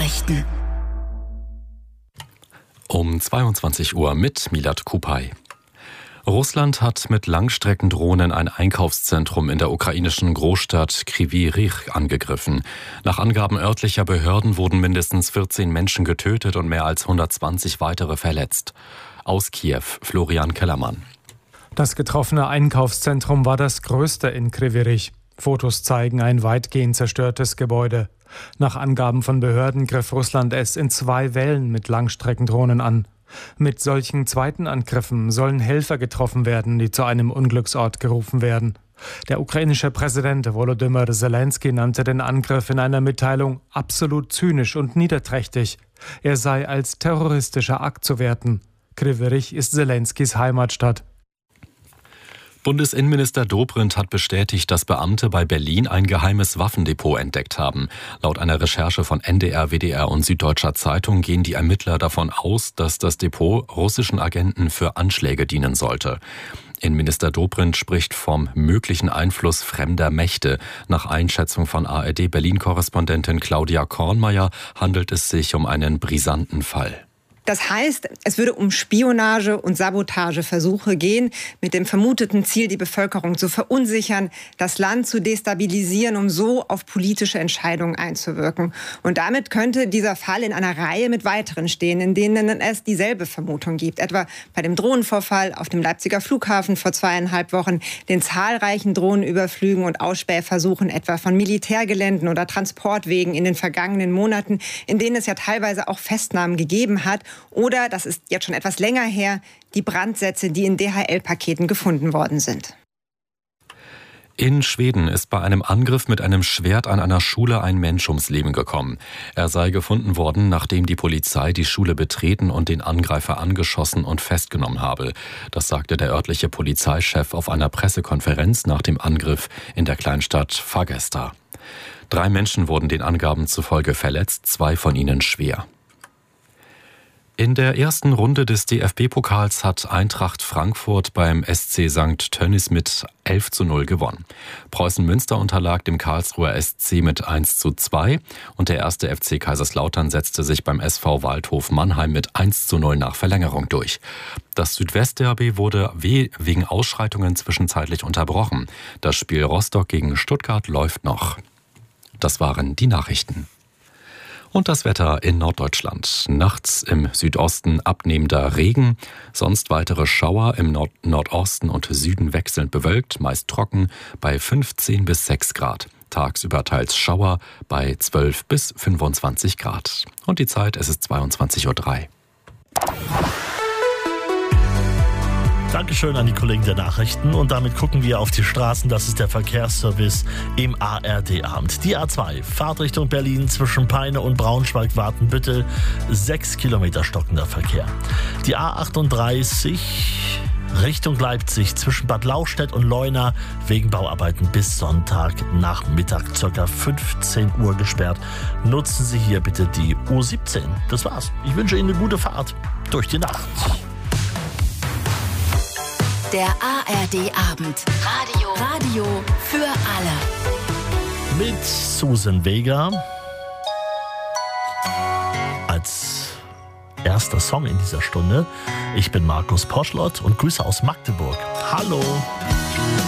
Nachrichten. Um 22 Uhr mit Milad Kupay. Russland hat mit Langstreckendrohnen ein Einkaufszentrum in der ukrainischen Großstadt Kryvyi Rih angegriffen. Nach Angaben örtlicher Behörden wurden mindestens 14 Menschen getötet und mehr als 120 weitere verletzt. Aus Kiew, Florian Kellermann. Das getroffene Einkaufszentrum war das größte in Kryvyi Rih. Fotos zeigen ein weitgehend zerstörtes Gebäude. Nach Angaben von Behörden griff Russland es in 2 Wellen mit Langstreckendrohnen an. Mit solchen zweiten Angriffen sollen Helfer getroffen werden, die zu einem Unglücksort gerufen werden. Der ukrainische Präsident Volodymyr Zelensky nannte den Angriff in einer Mitteilung absolut zynisch und niederträchtig. Er sei als terroristischer Akt zu werten. Kryvyi Rih ist Zelenskys Heimatstadt. Bundesinnenminister Dobrindt hat bestätigt, dass Beamte bei Berlin ein geheimes Waffendepot entdeckt haben. Laut einer Recherche von NDR, WDR und Süddeutscher Zeitung gehen die Ermittler davon aus, dass das Depot russischen Agenten für Anschläge dienen sollte. Innenminister Dobrindt spricht vom möglichen Einfluss fremder Mächte. Nach Einschätzung von ARD-Berlin-Korrespondentin Claudia Kornmeier handelt es sich um einen brisanten Fall. Das heißt, es würde um Spionage- und Sabotageversuche gehen, mit dem vermuteten Ziel, die Bevölkerung zu verunsichern, das Land zu destabilisieren, um so auf politische Entscheidungen einzuwirken. Und damit könnte dieser Fall in einer Reihe mit weiteren stehen, in denen es dieselbe Vermutung gibt. Etwa bei dem Drohnenvorfall auf dem Leipziger Flughafen vor 2,5 Wochen, den zahlreichen Drohnenüberflügen und Ausspähversuchen etwa von Militärgeländen oder Transportwegen in den vergangenen Monaten, in denen es ja teilweise auch Festnahmen gegeben hat. Oder, das ist jetzt schon etwas länger her, die Brandsätze, die in DHL-Paketen gefunden worden sind. In Schweden ist bei einem Angriff mit einem Schwert an einer Schule ein Mensch ums Leben gekommen. Er sei gefunden worden, nachdem die Polizei die Schule betreten und den Angreifer angeschossen und festgenommen habe. Das sagte der örtliche Polizeichef auf einer Pressekonferenz nach dem Angriff in der Kleinstadt Fagersta. 3 Menschen wurden den Angaben zufolge verletzt, 2 von ihnen schwer. In der ersten Runde des DFB-Pokals hat Eintracht Frankfurt beim SC St. Tönnies mit 11:0 gewonnen. Preußen Münster unterlag dem Karlsruher SC mit 1:2 und der erste FC Kaiserslautern setzte sich beim SV Waldhof Mannheim mit 1:0 nach Verlängerung durch. Das Südwestderby wurde wegen Ausschreitungen zwischenzeitlich unterbrochen. Das Spiel Rostock gegen Stuttgart läuft noch. Das waren die Nachrichten. Und das Wetter in Norddeutschland. Nachts im Südosten abnehmender Regen, sonst weitere Schauer im Nordosten und Süden wechselnd bewölkt, meist trocken bei 15 bis 6 Grad. Tagsüber teils Schauer bei 12 bis 25 Grad. Und die Zeit, es ist 22:03 Uhr. Dankeschön an die Kollegen der Nachrichten und damit gucken wir auf die Straßen. Das ist der Verkehrsservice im ARD-Abend. Die A2, Fahrtrichtung Berlin zwischen Peine und Braunschweig-Watenbüttel, 6 Kilometer stockender Verkehr. Die A38 Richtung Leipzig zwischen Bad Lauchstädt und Leuna wegen Bauarbeiten bis Sonntagnachmittag ca. 15 Uhr gesperrt. Nutzen Sie hier bitte die U17. Das war's. Ich wünsche Ihnen eine gute Fahrt durch die Nacht. Der ARD-Abend. Radio für alle. Mit Susan Vega als erster Song in dieser Stunde. Ich bin Markus Poschlott und Grüße aus Magdeburg. Hallo!